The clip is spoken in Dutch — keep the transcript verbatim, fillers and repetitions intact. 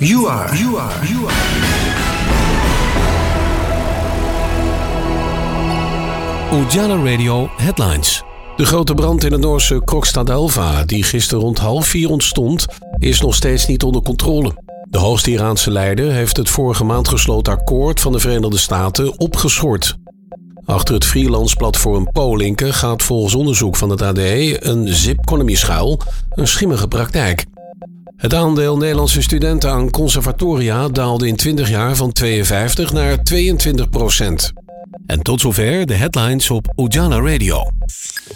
You are, you are, you are. Ujala Radio Headlines. De grote brand in het Noorse Krokstadelva, die gisteren rond half vier ontstond, is nog steeds niet onder controle. De hoogste Iraanse leider heeft het vorige maand gesloten akkoord van de Verenigde Staten opgeschort. Achter het freelance-platform Polinke gaat volgens onderzoek van het A D een zipconomy schuil, een schimmige praktijk. Het aandeel Nederlandse studenten aan conservatoria daalde in twintig jaar van tweeënvijftig naar tweeëntwintig procent. En tot zover de headlines op Ujala Radio.